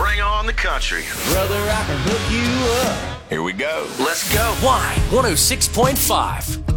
Bring on the country. Brother, I can hook you up. Here we go. Let's go. Y 106.5.